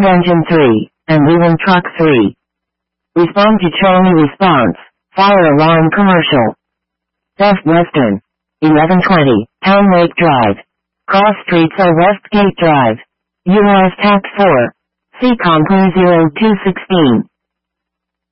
Sound engine 3, and Leland truck 3. Respond to Charlie response. Fire alarm commercial. Best Western. 1120, Town Lake Drive. Cross streets are Westgate Drive. U.S. Tax 4. CCOM 0216.